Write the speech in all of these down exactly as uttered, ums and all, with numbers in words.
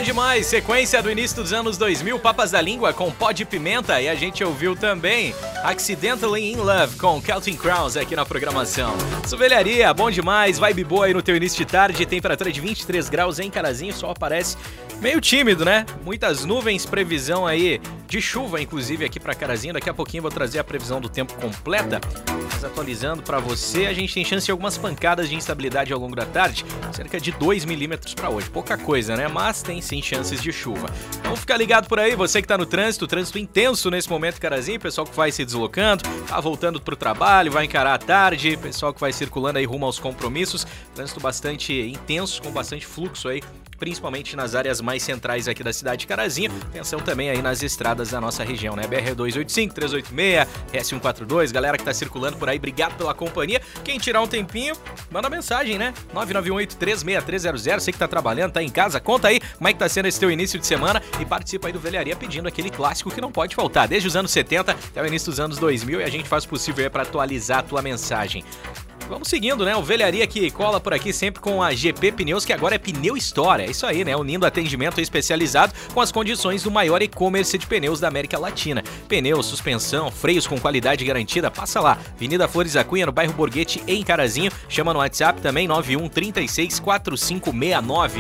demais, sequência do início dos anos dois mil, Papas da Língua com Pó de Pimenta, e a gente ouviu também Accidentally in Love com Counting Crowns aqui na programação. Velharia, bom demais, vibe boa aí no teu início de tarde, temperatura de vinte e três graus em Carazinho, o sol aparece meio tímido, né? Muitas nuvens, previsão aí de chuva, inclusive aqui pra Carazinho. Daqui a pouquinho vou trazer a previsão do tempo completa, mas atualizando pra você, a gente tem chance de algumas pancadas de instabilidade ao longo da tarde, cerca de dois milímetros pra hoje, pouca coisa, né? Mas tem sim chances de chuva. Então fica ligado por aí, você que tá no trânsito, trânsito intenso nesse momento, Carazinho, pessoal que vai se deslocando, tá voltando pro trabalho, vai encarar a tarde, pessoal que vai circulando aí rumo aos compromissos, trânsito bastante intenso, com bastante fluxo aí, principalmente nas áreas mais centrais aqui da cidade de Carazinho. Atenção também aí nas estradas da nossa região, né? B R duzentos e oitenta e cinco, trezentos e oitenta e seis, S cento e quarenta e dois, galera que tá circulando por aí, obrigado pela companhia. Quem tirar um tempinho, manda mensagem, né? nove nove um oito três seis três zero zero, você que tá trabalhando, tá em casa, conta aí como é que tá sendo esse teu início de semana e participa aí do Velharia pedindo aquele clássico que não pode faltar, desde os anos setenta até o início dos anos dois mil, e a gente faz o possível aí pra atualizar a tua mensagem. Vamos seguindo, né? O Velharia que cola por aqui sempre com a G P Pneus, que agora é Pneu Store. É isso aí, né? Unindo atendimento especializado com as condições do maior e-commerce de pneus da América Latina. Pneus, suspensão, freios com qualidade garantida. Passa lá. Avenida Flores da Cunha, no bairro Borghetti, em Carazinho. Chama no WhatsApp também, nove um três seis quatro cinco seis nove.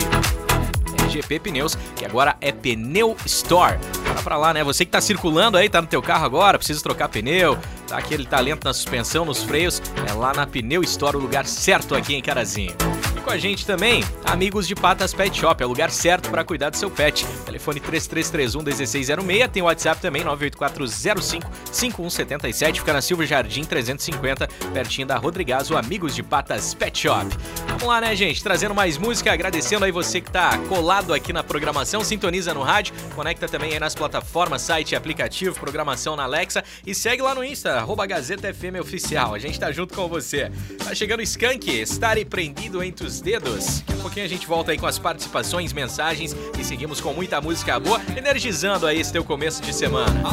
G P Pneus, que agora é Pneu Store. Bora pra lá, né? Você que tá circulando aí, tá no teu carro agora, precisa trocar pneu, tá aquele talento na suspensão, nos freios, é lá na Pneu Store, o lugar certo aqui em Carazinho. E com a gente também, Amigos de Patas Pet Shop, é o lugar certo para cuidar do seu pet. Telefone três três três um um seis zero seis, tem o WhatsApp também, nove oito quatro zero cinco cinco um sete sete, fica na Silva Jardim trezentos e cinquenta, pertinho da Rodrigazo, Amigos de Patas Pet Shop. Vamos lá, né, gente? Trazendo mais música, agradecendo aí você que tá colado aqui na programação, sintoniza no rádio, conecta também aí nas plataformas, site, aplicativo, programação na Alexa e segue lá no Insta, arroba Gazeta F M Oficial, a gente tá junto com você. Tá chegando o Skank, Estarei Prendido Entre os Dedos. Daqui a pouquinho a gente volta aí com as participações, mensagens e seguimos com muita música boa, energizando aí esse teu começo de semana.